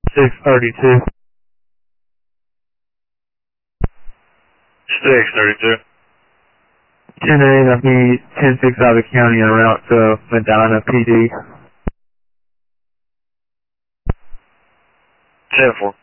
632. 632. 10-8, I'll be 10-6 out of the county en route to Medina PD. 10-4.